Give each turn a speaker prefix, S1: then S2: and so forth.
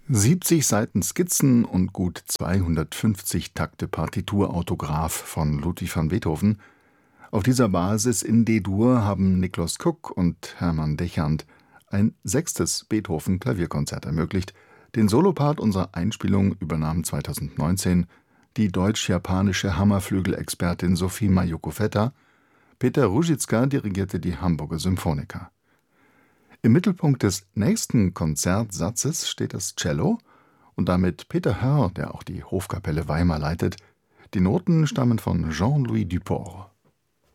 S1: 70 Seiten Skizzen und gut 250 Takte Partiturautograph von Ludwig van Beethoven. Auf dieser Basis in D-Dur haben Niklas Cook und Hermann Dechant ein 6. Beethoven-Klavierkonzert ermöglicht. Den Solopart unserer Einspielung übernahm 2019 die deutsch-japanische Hammerflügelexpertin Sophie Majoko-Vetter. Peter Ruzicka dirigierte die Hamburger Symphoniker. Im Mittelpunkt des nächsten Konzertsatzes steht das Cello und damit Peter Hörr, der auch die Hofkapelle Weimar leitet. Die Noten stammen von Jean-Louis Duport.